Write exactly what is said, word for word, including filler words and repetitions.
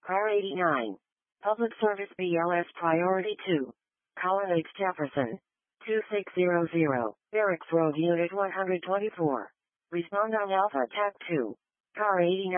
Car eighty-nine. Public Service B L S Priority two. Colin H. Jefferson. two six zero zero. Barracks Road Unit one twenty-four. Respond on Alpha Tac two. Car eighty-nine.